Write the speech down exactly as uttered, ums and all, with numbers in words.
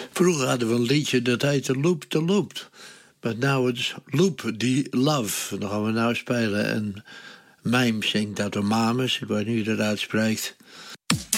Vroeger hadden we een liedje dat heette Loop de Loop. Maar nou het is Loop the Love. Dan gaan we nou spelen. En Mijm zingt dat door Mames. Ik weet niet hoe je dat uitspreekt.